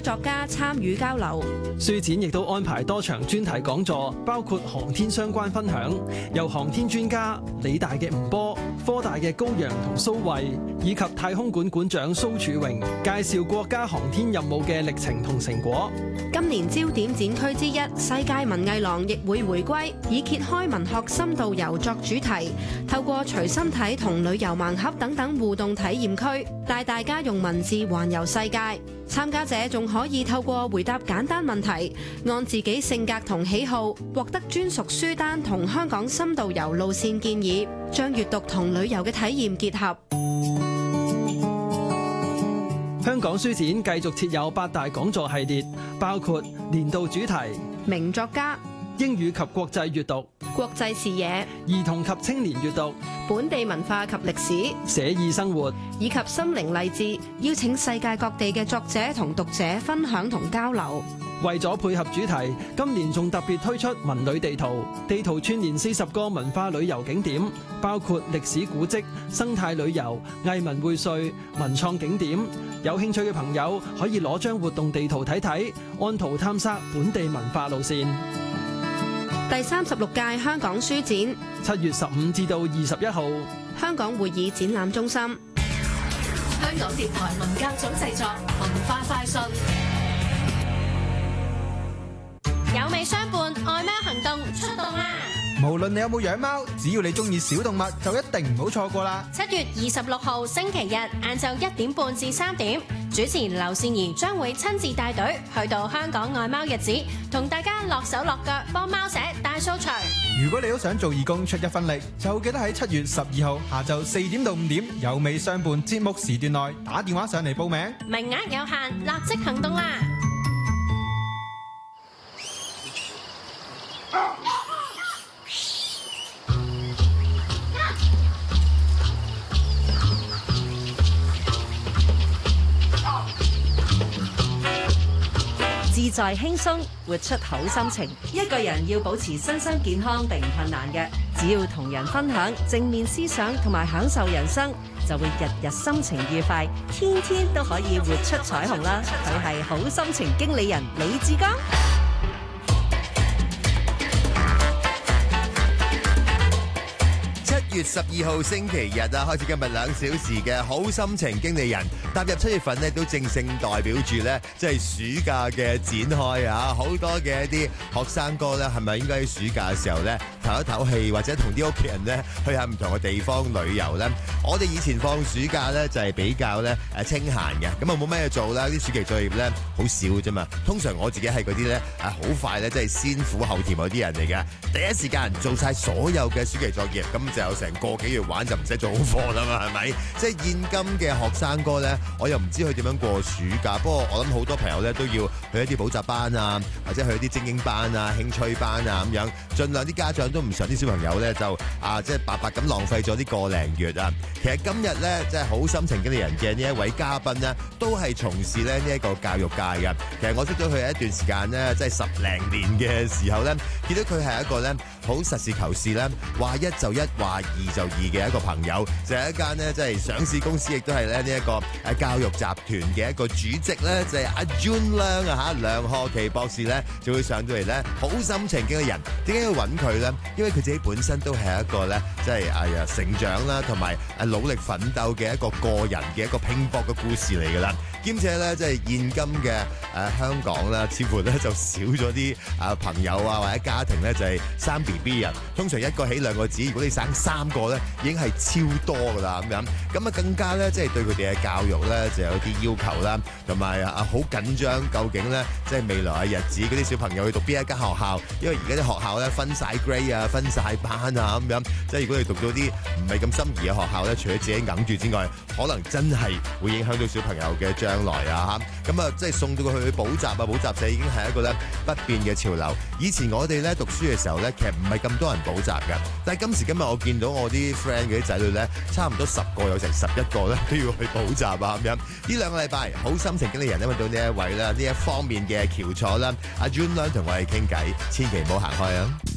作家參與交流。 書展亦都安排多場專題講座，包括航天相關分享，由航天專家理大嘅吳波、科大嘅高陽同蘇慧，以及太空館館長蘇柱榮介紹國家航天任務嘅歷程同成果。 今年焦點展區之一世界文藝廊亦會回歸，以揭開文學深度遊作主題，透過隨身體同旅遊盲盒等等互動體驗區，帶大家用文字環遊世界。參加者仲可以透過回答簡單問題，按自己性格同喜好獲得專屬書單同香港深度遊路線建議，將閱讀同旅遊嘅體驗結合。 香港書展繼續設有8大講座系列，包括年度主題、 名作家、 英語及國際閱讀、 國際視野、 兒童及青年閱讀、 本地文化及歷史、 寫意生活以及心靈勵志，邀請世界各地嘅作者同讀者分享同交流。 為咗配合主題，今年仲特別推出文旅地圖，地圖串連40個文化旅遊景點，包括歷史古蹟、生態旅遊、藝文薈萃、文創景點。有興趣嘅朋友可以攞張活動地圖睇睇，按圖探索本地文化路線。 第36屆香港書展 7月15至到21號， 香港會議展覽中心。 香港電台文教組製作，文化快訊。 有味相伴，愛貓行動出動啦！ 無論你有冇養貓，只要你中意小動物，就一定唔好錯過啦 7月26號星期日晏晝1點半至3點，主持劉善儀將會親自帶隊去到香港愛貓日子，同大家落手落腳幫貓寫大掃除。 如果你都想做義工出一分力，就記得喺7月12號下晝4點到5點，有味相伴節目時段內打電話上嚟報名， 名額有限，立即行動啦！ 自在輕鬆，活出好心情。一個人要保持身心健康並唔困難嘅，只要同人分享正面思想同埋享受人生，就會日日心情愉快，天天都可以活出彩虹啦！佢係好心情經理人李志剛。 7月12號星期日啊，開始今日2小時嘅好心情經理人。踏入7月份咧，都正正代表住咧，即係暑假嘅展開啊！好多嘅一啲學生哥咧，係咪應該喺暑假嘅時候咧唞一唞氣，或者同啲屋企人咧去下唔同嘅地方旅遊咧？我哋以前放暑假咧就係比較咧清閒嘅，咁啊冇咩做啦，啲暑期作業咧好少啫嘛。通常我自己係嗰啲咧好快咧，即係先苦後甜嗰啲人嚟嘅，第一時間做晒所有嘅暑期作業，咁就有成個幾月玩就唔使做好課啦嘛，係咪？即係現今嘅學生哥咧，我又唔知佢點樣過暑假。不過我諗好多朋友咧都要去一啲補習班啊，或者去一啲精英班啊、興趣班啊咁樣，盡量啲家長都唔想啲小朋友咧就即係白白咁浪費咗啲個零月啊。其實今日咧即係好心情經理人嘅呢一位嘉賓呢，都係從事咧呢一個教育界嘅。其實我識咗佢一段時間咧，即係10零年嘅時候咧，見到佢係一個咧好實事求是咧，話一就一，話二就二嘅一個朋友，就係一間咧即係上市公司，亦都係咧呢一個教育集團嘅一個主席咧，就係阿 June 梁啊嚇，梁賀琪博士咧就會上到嚟咧，好心情經理人。點解要揾佢咧？因為佢自己本身都係一個咧，即係成長啦，同埋努力奮鬥嘅一個個人嘅一個拼搏嘅故事嚟㗎啦。兼且咧，即係現今嘅香港啦，似乎咧就少咗啲朋友啊或者家庭咧就係生 BB 人。通常一個起2個子，如果你生3個咧，已經係超多㗎啦咁樣。咁啊更加咧，即係對佢哋嘅教育咧就有啲要求啦，同埋好緊張。究竟咧即係未來嘅日子，嗰啲小朋友去讀邊一間學校？因為而家啲學校咧分晒 grade 啊，分晒班啊咁樣。即係如果你讀到啲唔係咁心儀嘅學校咧，除咗自己揞住之外，可能真係會影響到小朋友嘅將來啊嚇。咁啊，即係送到佢去補習啊，補習社已經係一個咧不變嘅潮流。以前我哋咧讀書嘅時候咧，其實唔係咁多人補習㗎。但係今時今日我見到我啲 friend 嘅啲仔女咧，差唔多10個有成11個咧都要去補習啊咁樣。呢2個禮拜好心情經理人咧揾到呢一位啦，呢一方面嘅翹楚啦，阿 June 同我哋傾偈，千祈唔好行開啊！